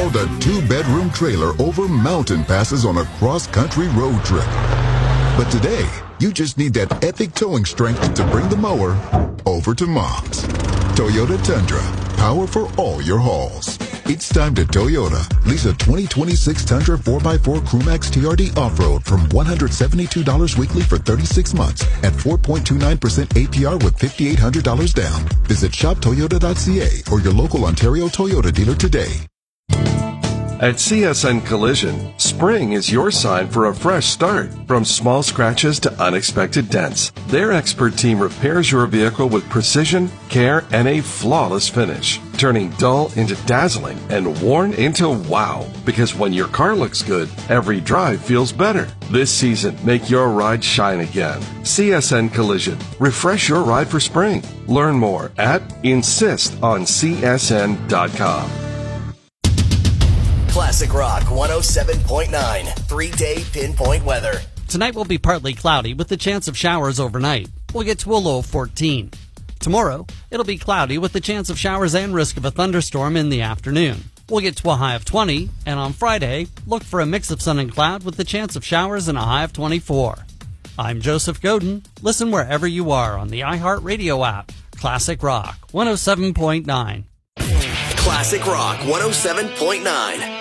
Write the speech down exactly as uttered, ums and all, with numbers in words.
the two-bedroom trailer over mountain passes on a cross-country road trip. But today, you just need that epic towing strength to bring the mower over to Mom's. Toyota Tundra, power for all your hauls. It's time to Toyota. Lease a twenty twenty-six Tundra four by four Crewmax T R D Off-Road from one hundred seventy-two dollars weekly for thirty-six months at four point two nine percent A P R with five thousand eight hundred dollars down. Visit shop toyota dot c a or your local Ontario Toyota dealer today. At C S N Collision, spring is your sign for a fresh start. From small scratches to unexpected dents, their expert team repairs your vehicle with precision, care, and a flawless finish, turning dull into dazzling and worn into wow. Because when your car looks good, every drive feels better. This season, make your ride shine again. C S N Collision. Refresh your ride for spring. Learn more at insist on c s n dot com. Classic Rock one oh seven point nine, three-day pinpoint weather. Tonight will be partly cloudy with the chance of showers overnight. We'll get to a low of fourteen. Tomorrow, it'll be cloudy with the chance of showers and risk of a thunderstorm in the afternoon. We'll get to a high of twenty, and on Friday, look for a mix of sun and cloud with the chance of showers and a high of twenty-four. I'm Joseph Godin. Listen wherever you are on the iHeartRadio app. Classic Rock one oh seven point nine. Classic Rock one oh seven point nine.